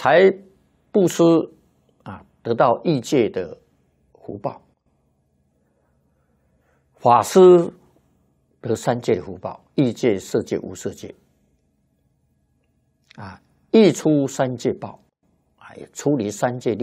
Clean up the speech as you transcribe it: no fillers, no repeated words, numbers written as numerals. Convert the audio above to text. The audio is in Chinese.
才布施啊，得到异界的福报；法师得三界的福报，异界、色界、无色界。啊，一出三界报，啊，也出离三界